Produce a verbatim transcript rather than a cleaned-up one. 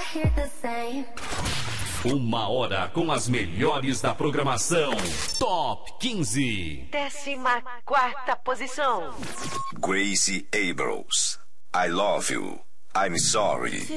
Uma hora com as melhores da programação. Top quinze. Décima quarta posição. Gracie Abrams. I love you. I'm sorry.